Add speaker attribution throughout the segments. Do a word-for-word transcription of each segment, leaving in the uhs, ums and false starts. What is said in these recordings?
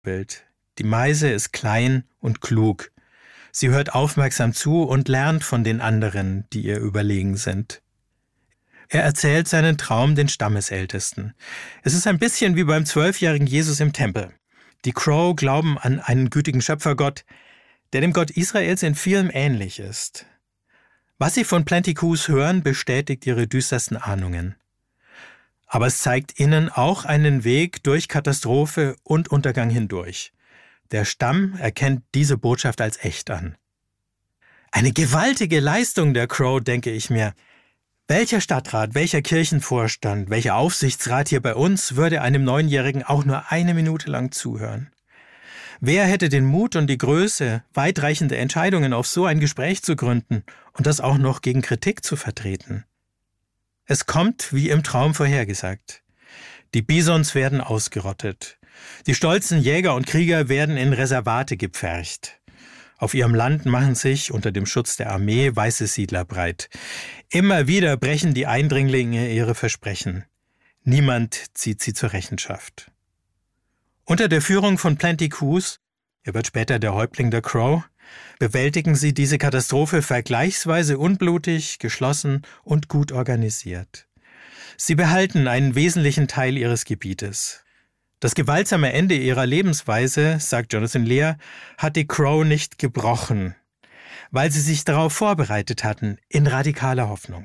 Speaker 1: Bild. Die Meise ist klein und klug. Sie hört aufmerksam zu und lernt von den anderen, die ihr überlegen sind. Er erzählt seinen Traum den Stammesältesten. Es ist ein bisschen wie beim zwölfjährigen Jesus im Tempel. Die Crow glauben an einen gütigen Schöpfergott, der dem Gott Israels in vielem ähnlich ist. Was sie von Plenty Coups hören, bestätigt ihre düstersten Ahnungen. Aber es zeigt ihnen auch einen Weg durch Katastrophe und Untergang hindurch. Der Stamm erkennt diese Botschaft als echt an. Eine gewaltige Leistung der Crow, denke ich mir. Welcher Stadtrat, welcher Kirchenvorstand, welcher Aufsichtsrat hier bei uns würde einem Neunjährigen auch nur eine Minute lang zuhören? Wer hätte den Mut und die Größe, weitreichende Entscheidungen auf so ein Gespräch zu gründen und das auch noch gegen Kritik zu vertreten? Es kommt, wie im Traum vorhergesagt. Die Bisons werden ausgerottet. Die stolzen Jäger und Krieger werden in Reservate gepfercht. Auf ihrem Land machen sich unter dem Schutz der Armee weiße Siedler breit. Immer wieder brechen die Eindringlinge ihre Versprechen. Niemand zieht sie zur Rechenschaft. Unter der Führung von Plenty Coups, er wird später der Häuptling der Crow, bewältigen sie diese Katastrophe vergleichsweise unblutig, geschlossen und gut organisiert. Sie behalten einen wesentlichen Teil ihres Gebietes. Das gewaltsame Ende ihrer Lebensweise, sagt Jonathan Lear, hat die Crow nicht gebrochen, weil sie sich darauf vorbereitet hatten, in radikaler Hoffnung.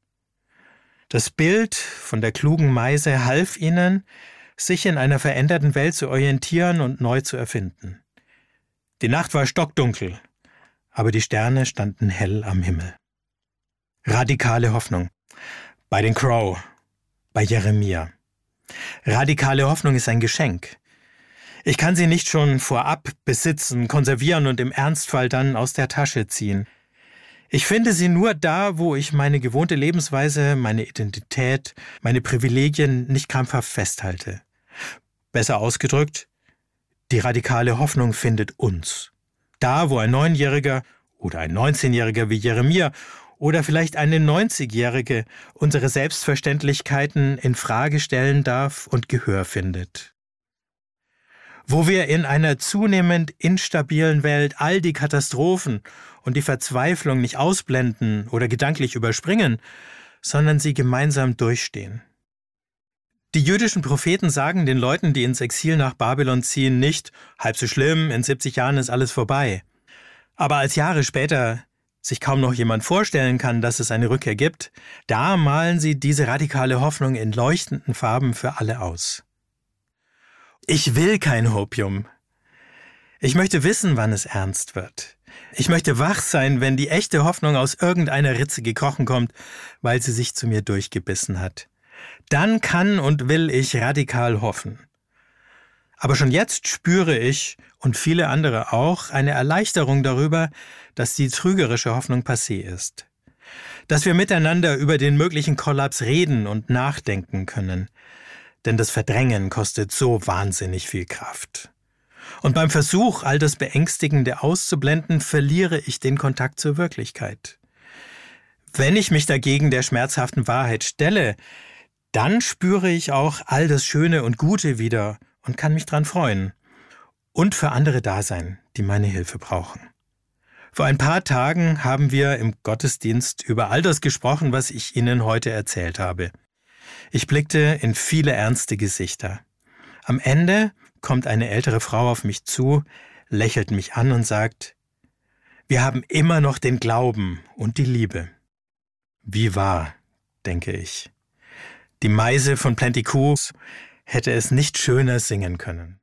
Speaker 1: Das Bild von der klugen Meise half ihnen, sich in einer veränderten Welt zu orientieren und neu zu erfinden. Die Nacht war stockdunkel, aber die Sterne standen hell am Himmel. Radikale Hoffnung. Bei den Crow, bei Jeremia. Radikale Hoffnung ist ein Geschenk. Ich kann sie nicht schon vorab besitzen, konservieren und im Ernstfall dann aus der Tasche ziehen. Ich finde sie nur da, wo ich meine gewohnte Lebensweise, meine Identität, meine Privilegien nicht krampfhaft festhalte. Besser ausgedrückt, die radikale Hoffnung findet uns. Da, wo ein Neunjähriger oder ein Neunzehnjähriger wie Jeremia oder vielleicht eine neunzigjährige unsere Selbstverständlichkeiten in Frage stellen darf und Gehör findet. Wo wir in einer zunehmend instabilen Welt all die Katastrophen und die Verzweiflung nicht ausblenden oder gedanklich überspringen, sondern sie gemeinsam durchstehen. Die jüdischen Propheten sagen den Leuten, die ins Exil nach Babylon ziehen, nicht, halb so schlimm, in siebzig Jahren ist alles vorbei. Aber als Jahre später sich kaum noch jemand vorstellen kann, dass es eine Rückkehr gibt, da malen sie diese radikale Hoffnung in leuchtenden Farben für alle aus. Ich will kein Hopium. Ich möchte wissen, wann es ernst wird. Ich möchte wach sein, wenn die echte Hoffnung aus irgendeiner Ritze gekrochen kommt, weil sie sich zu mir durchgebissen hat. Dann kann und will ich radikal hoffen. Aber schon jetzt spüre ich, und viele andere auch, eine Erleichterung darüber, dass die trügerische Hoffnung passé ist. Dass wir miteinander über den möglichen Kollaps reden und nachdenken können. Denn das Verdrängen kostet so wahnsinnig viel Kraft. Und beim Versuch, all das Beängstigende auszublenden, verliere ich den Kontakt zur Wirklichkeit. Wenn ich mich dagegen der schmerzhaften Wahrheit stelle, dann spüre ich auch all das Schöne und Gute wieder und kann mich dran freuen. Und für andere da sein, die meine Hilfe brauchen. Vor ein paar Tagen haben wir im Gottesdienst über all das gesprochen, was ich Ihnen heute erzählt habe. Ich blickte in viele ernste Gesichter. Am Ende kommt eine ältere Frau auf mich zu, lächelt mich an und sagt, wir haben immer noch den Glauben und die Liebe. Wie wahr, denke ich. Die Meise von Plenty Coups hätte es nicht schöner singen können.